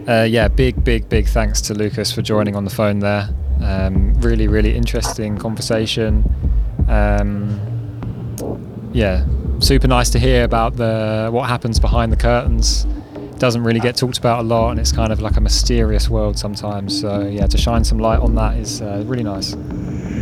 Yeah, big thanks to Lucas for joining on the phone there. Really interesting conversation. Yeah, super nice to hear about what happens behind the curtains. Doesn't really get talked about a lot, and it's kind of like a mysterious world sometimes. So yeah, to shine some light on that is really nice.